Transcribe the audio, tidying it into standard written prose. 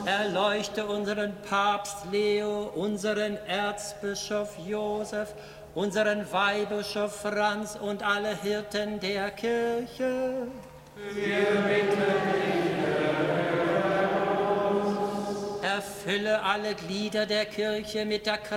Erleuchte unseren Papst Leo, unseren Erzbischof Josef, unseren Weihbischof Franz und alle Hirten der Kirche. Wir bitten dich, Erfülle alle Glieder der Kirche mit der Kraft